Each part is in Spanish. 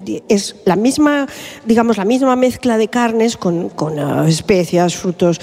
es la misma, digamos, la misma mezcla de carnes con especias, frutos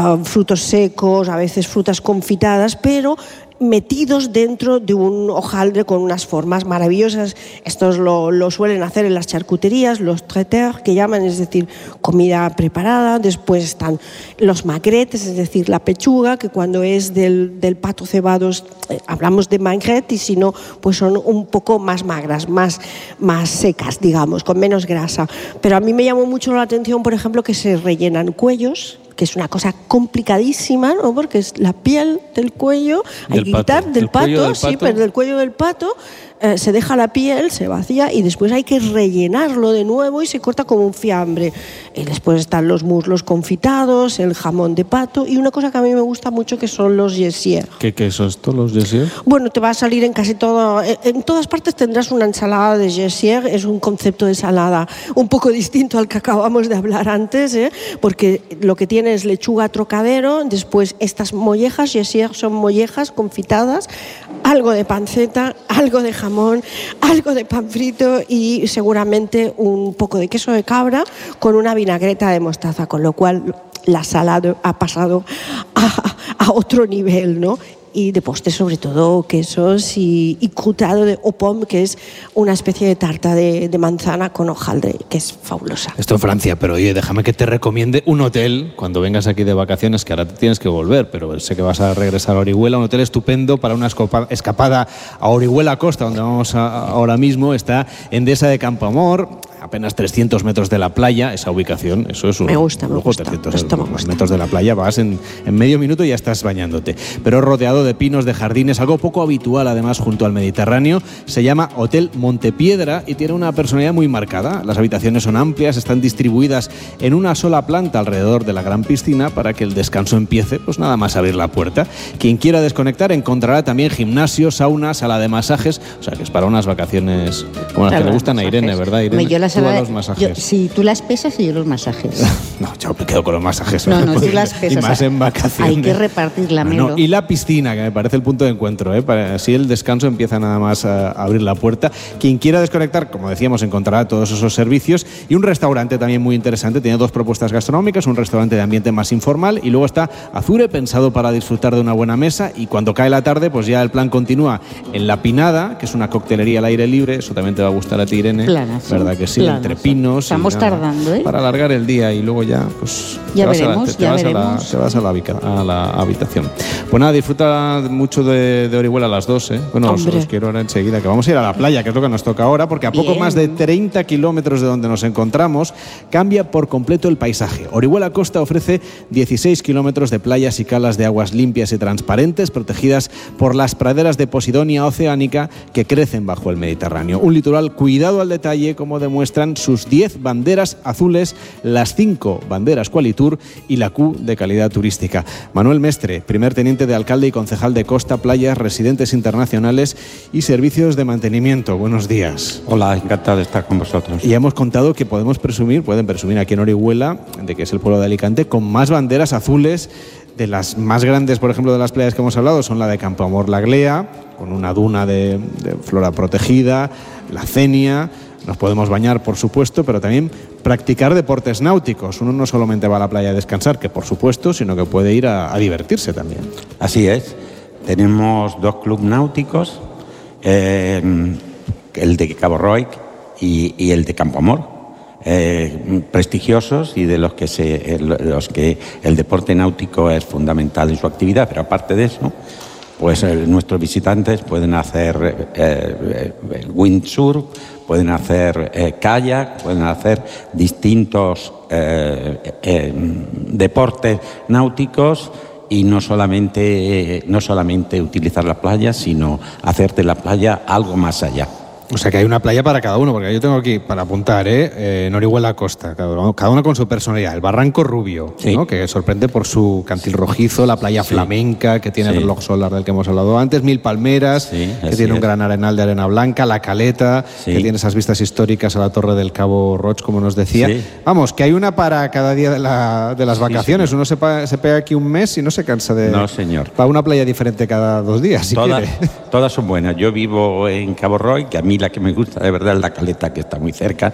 secos, a veces frutas confitadas, pero metidos dentro de un hojaldre con unas formas maravillosas. Estos lo suelen hacer en las charcuterías, los traiteurs que llaman, es decir, comida preparada. Después están los magretes, es decir, la pechuga, que cuando es del pato cebado hablamos de magret, y si no, pues son un poco más magras, más secas, digamos, con menos grasa. Pero a mí me llamó mucho la atención, por ejemplo, que se rellenan cuellos, que es una cosa complicadísima, ¿no? Porque es la piel del cuello, hay que quitar del pato, sí, pero del cuello del pato se deja la piel, se vacía y después hay que rellenarlo de nuevo y se corta como un fiambre. Y después están los muslos confitados, el jamón de pato y una cosa que a mí me gusta mucho, que son los yessier. ¿Qué son estos, los yessier? Bueno, te va a salir en casi todo, en todas partes tendrás una ensalada de yessier. Es un concepto de ensalada un poco distinto al que acabamos de hablar antes, porque lo que tiene es lechuga trocadero, después estas mollejas, yessier son mollejas confitadas, algo de panceta, algo de jamón, algo de pan frito y seguramente un poco de queso de cabra con una vinagreta de mostaza, con lo cual la salada ha pasado a otro nivel, ¿no? Y de postre, sobre todo, quesos y crutado de aux pommes, que es una especie de tarta de manzana con hojaldre, que es fabulosa. Esto en Francia, pero oye, déjame que te recomiende un hotel cuando vengas aquí de vacaciones, que ahora te tienes que volver, pero sé que vas a regresar a Orihuela, un hotel estupendo para una escapada a Orihuela Costa, donde vamos ahora mismo. Está Endesa de Campoamor, apenas 300 metros de la playa. Esa ubicación, eso es un lujo. Me gusta. 300 metros de la playa, vas en medio minuto y ya estás bañándote, pero rodeado de pinos, de jardines, algo poco habitual además junto al Mediterráneo. Se llama Hotel Montepiedra y tiene una personalidad muy marcada. Las habitaciones son amplias, están distribuidas en una sola planta alrededor de la gran piscina para que el descanso empiece, pues nada más abrir la puerta. Quien quiera desconectar encontrará también gimnasio, sauna, sala de masajes, o sea que es para unas vacaciones como las que le gustan a Irene, ¿verdad, Irene? Yo las los masajes. Sí, tú las pesas y yo los masajes. No, yo me quedo con los masajes. No, tú las pesas. Y más en vacaciones. Hay que repartir la mano. Y la piscina, que me parece el punto de encuentro, para así el descanso empieza nada más a abrir la puerta. Quien quiera desconectar, como decíamos, encontrará todos esos servicios. Y un restaurante también muy interesante, tiene dos propuestas gastronómicas, un restaurante de ambiente más informal y luego está Azure, pensado para disfrutar de una buena mesa, y cuando cae la tarde, pues ya el plan continúa en La Pinada, que es una coctelería al aire libre. Eso también te va a gustar a ti, Irene. Planazo, ¿verdad que sí? Planazo. Entre pinos. Estamos tardando, para alargar el día y luego ya, pues... Ya veremos, te vas a la habitación. Pues nada, disfruta mucho de Orihuela a las 2, Bueno, os quiero ahora enseguida, que vamos a ir a la playa, que es lo que nos toca ahora, porque a poco más de 30 kilómetros de donde nos encontramos, cambia por completo el paisaje. Orihuela Costa ofrece 16 kilómetros de playas y calas de aguas limpias y transparentes, protegidas por las praderas de Posidonia oceánica que crecen bajo el Mediterráneo. Un litoral cuidado al detalle, como demuestran sus 10 banderas azules, las 5 banderas Qualitur y la Q de calidad turística. Manuel Mestre, primer teniente de alcalde y concejal de Costa, Playas, Residentes Internacionales y Servicios de Mantenimiento. Buenos días. Hola, encantado de estar con vosotros. Y ya hemos contado que pueden presumir aquí en Orihuela, de que es el pueblo de Alicante, con más banderas azules. De las más grandes, por ejemplo, de las playas que hemos hablado, son la de Campoamor La Glea, con una duna de flora protegida, la Cenia. Nos podemos bañar, por supuesto, pero también practicar deportes náuticos. Uno no solamente va a la playa a descansar, que por supuesto, sino que puede ir a divertirse también. Así es. Tenemos 2 clubes náuticos, el de Cabo Roig y el de Campoamor, prestigiosos y de los que el deporte náutico es fundamental en su actividad, pero aparte de eso, pues nuestros visitantes pueden hacer windsurf, pueden hacer kayak, pueden hacer distintos deportes náuticos y no solamente utilizar la playa, sino hacer de la playa algo más allá. O sea que hay una playa para cada uno, porque yo tengo aquí para apuntar, en Orihuela Costa, cada uno con su personalidad. El Barranco Rubio, sí, ¿no? Que sorprende por su cantil rojizo, la playa flamenca, que tiene el reloj solar del que hemos hablado antes, Mil Palmeras, que tiene un gran arenal de arena blanca, La Caleta, que tiene esas vistas históricas a la Torre del Cabo Roig, como nos decía. Sí. Vamos, que hay una para cada día de las vacaciones. Uno se pega aquí un mes y no se cansa de... No, señor. Va a una playa diferente cada 2 días, si quiere. Todas son buenas. Yo vivo en Cabo Roig, que a mí la que me gusta de verdad es La Caleta, que está muy cerca,